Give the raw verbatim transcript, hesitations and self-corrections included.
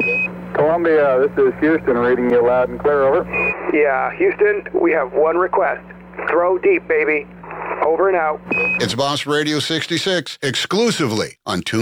Columbia, this is Houston, reading you loud and clear, over. Yeah, Houston, we have one request. Throw deep, baby. Over and out. It's Boss Radio sixty-six, exclusively on Tune.